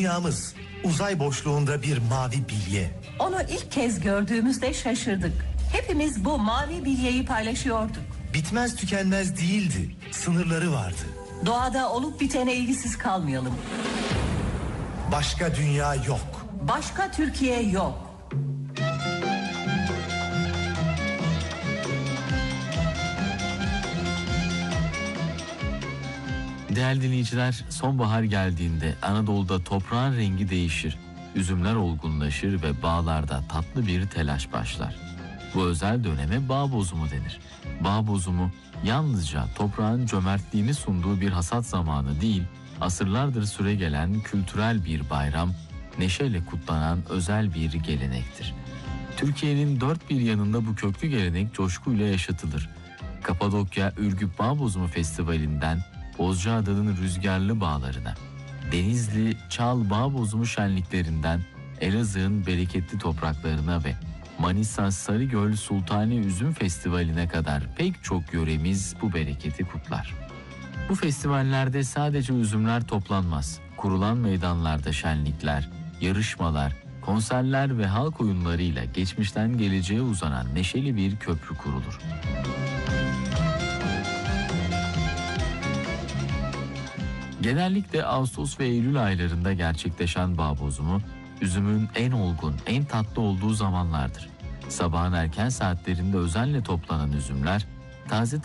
Dünyamız uzay boşluğunda bir mavi bilye. Onu ilk kez gördüğümüzde şaşırdık. Hepimiz bu mavi bilyeyi paylaşıyorduk. Bitmez tükenmez değildi, sınırları vardı. Doğada olup bitene ilgisiz kalmayalım. Başka dünya yok. Başka Türkiye yok. Değerli dinleyiciler, sonbahar geldiğinde Anadolu'da toprağın rengi değişir, üzümler olgunlaşır ve bağlarda tatlı bir telaş başlar. Bu özel döneme bağ bozumu denir. Bağ bozumu yalnızca toprağın cömertliğini sunduğu bir hasat zamanı değil, asırlardır süregelen kültürel bir bayram, neşeyle kutlanan özel bir gelenektir. Türkiye'nin dört bir yanında bu köklü gelenek coşkuyla yaşatılır. Kapadokya Ürgüp Bağ Bozumu Festivali'nden Bozcaada'nın rüzgarlı bağlarına, Denizli Çal Bağ Bozumu şenliklerinden Elazığ'ın bereketli topraklarına ve Manisa Sarıgöl Sultani Üzüm Festivali'ne kadar pek çok yöremiz bu bereketi kutlar. Bu festivallerde sadece üzümler toplanmaz. Kurulan meydanlarda şenlikler, yarışmalar, konserler ve halk oyunlarıyla geçmişten geleceğe uzanan neşeli bir köprü kurulur. Genellikle Ağustos ve Eylül aylarında gerçekleşen bağ bozumu, üzümün en olgun, en tatlı olduğu zamanlardır. Sabahın erken saatlerinde özenle toplanan üzümler, taze